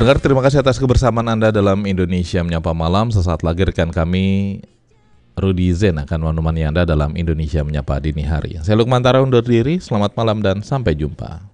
Pendengar, terima kasih atas kebersamaan Anda dalam Indonesia Menyapa Malam. Sesaat lagi rekan kami Rudy Zen akan menemani Anda dalam Indonesia Menyapa Dini Hari. Saya Lukman Tara undur diri, selamat malam dan sampai jumpa.